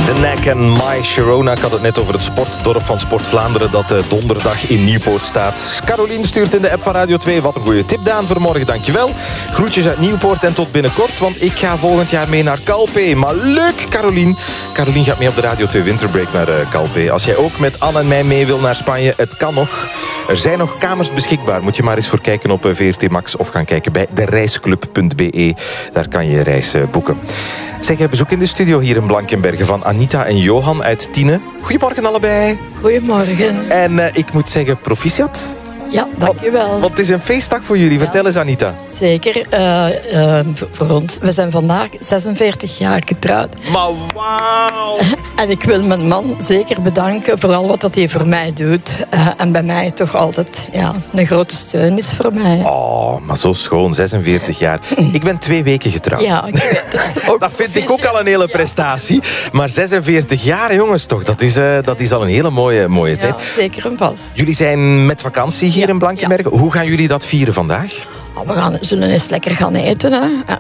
De Nek en My Sharona. Ik had het net over het sportdorp van Sport Vlaanderen dat donderdag in Nieuwpoort staat. Carolien stuurt in de app van Radio 2. Wat een goede tip, Daan, voor morgen. Dankjewel. Groetjes uit Nieuwpoort en tot binnenkort, want ik ga volgend jaar mee naar Calpe. Maar leuk, Carolien. Carolien gaat mee op de Radio 2 Winterbreak naar Calpe. Als jij ook met Anne en mij mee wil naar Spanje, het kan nog. Er zijn nog kamers beschikbaar. Moet je maar eens voor kijken op VRT Max of gaan kijken bij dereisclub.be. Daar kan je reis boeken. Zeg, bezoek in de studio hier in Blankenberge van Anita en Johan uit Tiene. Goedemorgen allebei. Goedemorgen. En ik moet zeggen, proficiat. Ja, dankjewel. Want het is een feestdag voor jullie. Vertel eens, Anita. Zeker. Voor ons. We zijn vandaag 46 jaar getrouwd. Maar wauw. En ik wil mijn man zeker bedanken voor al wat hij voor mij doet. En bij mij toch altijd een grote steun is voor mij. Oh, maar zo schoon. 46 jaar. Ik ben 2 weken getrouwd. Ja, ik weet het. Ook dat vind ik ook al een hele prestatie. Maar 46 jaar, jongens, toch. Dat is al een hele mooie tijd. Ja, zeker en vast. Jullie zijn met vakantie hier in Blankenberge. Ja. Hoe gaan jullie dat vieren vandaag? We zullen eens lekker gaan eten. Hè. Ja.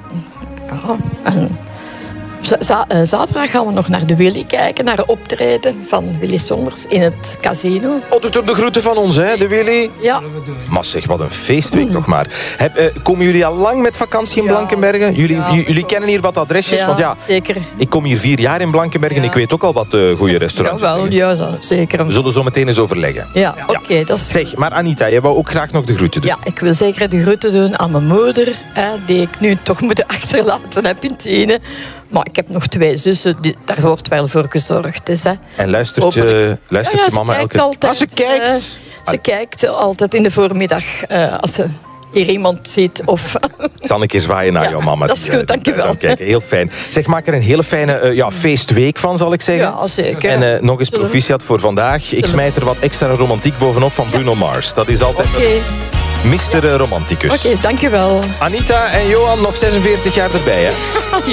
En zaterdag gaan we nog naar de Willy kijken. Naar de optreden van Willy Sommers in het casino. Oh, doet ook de groeten van ons, hè, de Willy? Ja. Maar zeg, wat een feestweek toch maar. Komen jullie al lang met vakantie in Blankenberge? Jullie kennen hier wat adresjes? Ja, want zeker. Ik kom hier 4 jaar in Blankenberge en ik weet ook al wat goede restaurants. Ja, zeker. We zullen zo meteen eens overleggen. Ja, oké. Dat is... Zeg, maar Anita, jij wou ook graag nog de groeten doen. Ja, ik wil zeker de groeten doen aan mijn moeder, die ik nu toch moet achterlaten heb in Tiene. Maar ik heb nog 2 zussen, daar wordt wel voor gezorgd. Dus, hè. En luistert je mama elke... Altijd, ze kijkt! Ze kijkt altijd in de voormiddag als ze hier iemand ziet. Of... Ik zal een keer zwaaien naar jouw mama. Dat is goed, dankjewel. Kijken. Heel fijn. Zeg, maak er een hele fijne feestweek van, zal ik zeggen. Ja, zeker. En nog eens proficiat voor vandaag. Ik smijt er wat extra romantiek bovenop van Bruno Mars. Dat is altijd... Mr. Romanticus. Oké, dankjewel. Anita en Johan, nog 46 jaar erbij, hè? Ja.